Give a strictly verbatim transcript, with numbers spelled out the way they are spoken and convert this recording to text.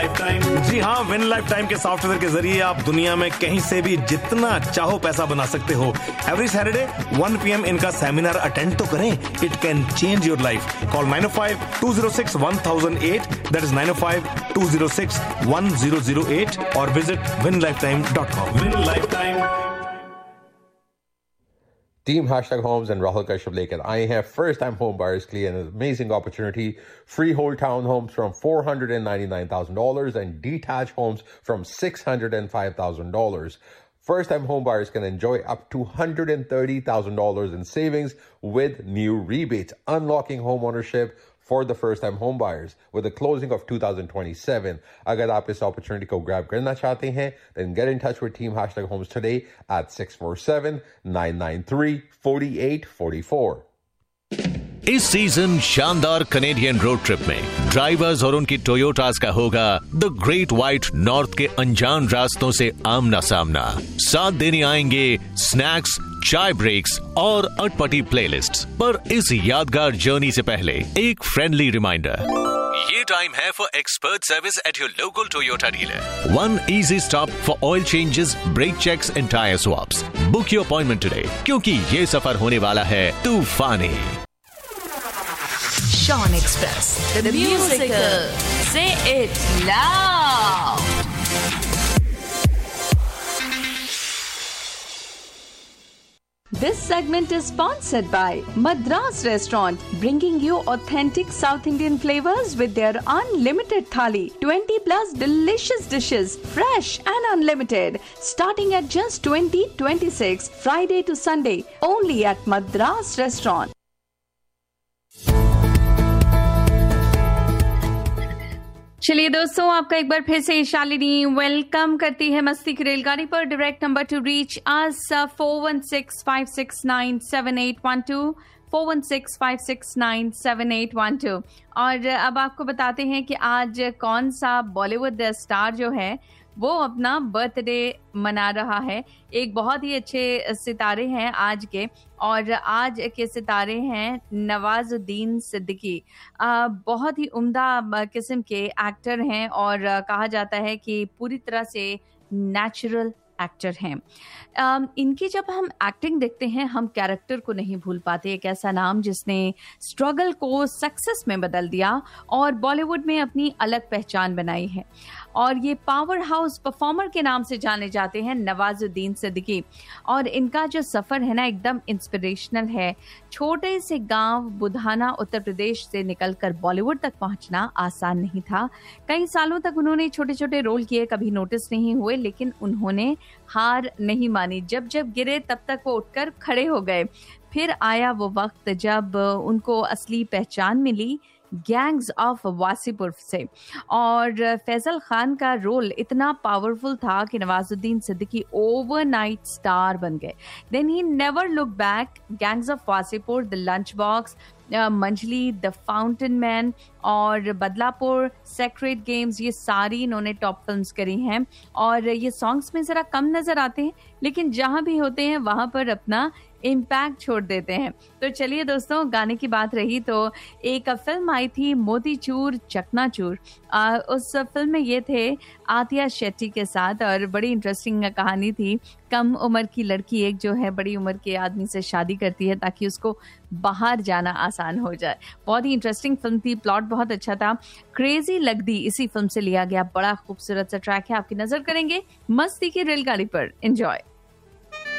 जी हाँ, win life time के software के जरिए आप दुनिया में कहीं से भी जितना चाहो पैसा बना सकते हो। Every Saturday one P M इनका सेमिनार अटेंड तो करें। It can change your life. Call nine O five to zero six one thousand eight, that is nine O five to zero six one zero zero eight, और visit win life time dot com. Win life time. Team Hashtag Homes and Rahul Kashyap लेकर आए हैं first time home buyers के लिए an amazing opportunity. Freehold townhomes from four hundred ninety-nine thousand dollars and detached homes from six hundred five thousand dollars. First time home buyers can enjoy up to one hundred thirty thousand dollars in savings with new rebates, unlocking home ownership for the first time home buyers with the closing of two thousand twenty-seven. अगर आप इस opportunity को grab करना चाहते हैं, then get in touch with Team Hashtag Homes today at six four seven nine nine three four eight four four. इस season शानदार Canadian road trip में ड्राइवर्स और उनकी टोयोटास का होगा द ग्रेट व्हाइट नॉर्थ के अनजान रास्तों से आमना सामना। साथ देने आएंगे स्नैक्स, चाय ब्रेक्स और अटपटी प्लेलिस्ट। पर इस यादगार जर्नी से पहले एक फ्रेंडली रिमाइंडर, ये टाइम है for expert service at your local Toyota dealer. One easy stop for oil changes, break checks and tyre swaps. Book your appointment today, क्योंकि ये सफर होने वाला है तूफानी। Sean Express, the musical. Say it loud. This segment is sponsored by Madras Restaurant, bringing you authentic South Indian flavors with their unlimited thali. twenty plus delicious dishes, fresh and unlimited, starting at just twenty twenty-six, Friday to Sunday, only at Madras Restaurant. चलिए दोस्तों, आपका एक बार फिर से Shalini welcome करती है मस्ती की रेलगाड़ी पर। डायरेक्ट नंबर टू रीच अस four one six five six nine seven eight one two, four one six five six nine seven eight one two. और अब आपको बताते हैं कि आज कौन सा बॉलीवुड स्टार जो है वो अपना बर्थडे मना रहा है। एक बहुत ही अच्छे सितारे हैं आज के, और आज के सितारे हैं नवाजुद्दीन सिद्दीकी। बहुत ही उम्दा किस्म के एक्टर हैं और कहा जाता है कि पूरी तरह से नेचुरल एक्टर हैं। इनकी जब हम एक्टिंग देखते हैं, हम कैरेक्टर को नहीं भूल पाते। एक ऐसा नाम जिसने स्ट्रगल को सक्सेस में बदल दिया और बॉलीवुड में अपनी अलग पहचान बनाई है, और ये पावर हाउस परफॉर्मर के नाम से जाने जाते हैं नवाजुद्दीन सिद्दीकी। और इनका जो सफ़र है ना, एकदम इंस्पिरेशनल है। छोटे से गांव बुधाना उत्तर प्रदेश से निकलकर बॉलीवुड तक पहुंचना आसान नहीं था। कई सालों तक उन्होंने छोटे छोटे रोल किए, कभी नोटिस नहीं हुए, लेकिन उन्होंने हार नहीं मानी। जब जब गिरे तब तक वो उठकर खड़े हो गए। फिर आया वो वक्त जब उनको असली पहचान मिली गैंग्स ऑफ वासीपुर से, और फैजल खान का रोल इतना पावरफुल था कि नवाजुद्दीन सिद्दीकी ओवरनाइट स्टार बन गए। Then he never look back, gangs of Wasseypur, the lunch box, Manjali, the fountain man और बदलापुर, सेक्रेट गेम्स, ये सारी इन्होंने टॉप फिल्म्स करी हैं। और ये सॉन्ग्स में ज़रा कम नज़र आते हैं, लेकिन जहाँ भी होते हैं वहाँ पर अपना इम्पैक्ट छोड़ देते हैं। तो चलिए दोस्तों, गाने की बात रही तो एक फिल्म आई थी मोतीचूर चकनाचूर। आ, उस फिल्म में ये थे आतिया शेट्टी के साथ, और बड़ी इंटरेस्टिंग कहानी थी। कम उम्र की लड़की एक जो है बड़ी उम्र के आदमी से शादी करती है ताकि उसको बाहर जाना आसान हो जाए। बहुत ही इंटरेस्टिंग फिल्म थी, प्लॉट बहुत अच्छा था। क्रेजी लगदी इसी फिल्म से लिया गया बड़ा खूबसूरत सा ट्रैक है, आपकी नजर करेंगे मस्ती की रेलगाड़ी पर। एंजॉय।